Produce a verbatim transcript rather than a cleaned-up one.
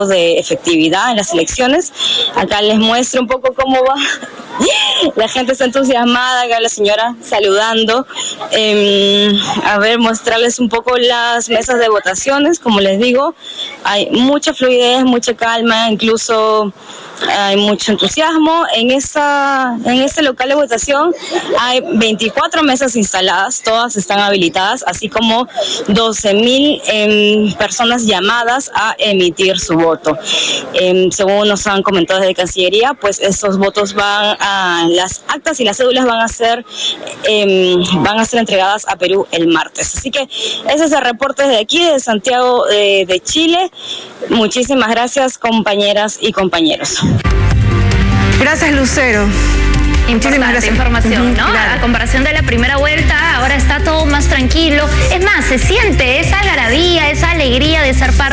de efectividad en las elecciones. Acá les muestro un poco cómo va. La gente está entusiasmada, acá la señora saludando. Eh, a ver, mostrarles un poco las mesas de votaciones. Como les digo, hay mucha fluidez, mucha calma, incluso hay mucho entusiasmo. En esa, en este local de votación hay veinticuatro mesas instaladas, todas están habilitadas, así como doce mil eh, personas llamadas a emitir su voto. Eh, según nos han comentado desde Cancillería, pues estos votos van a, las actas y las cédulas van a ser, eh, van a ser entregadas a Perú el martes. Así que ese es el reporte de aquí, de Santiago de, de Chile. Muchísimas gracias, compañeras y compañeros. Gracias, Lucero. Muchísimas gracias. Información, uh-huh, ¿no? Claro. A comparación de la primera vuelta, ahora está todo más tranquilo. Es más, se siente esa algarabía, esa alegría de ser parte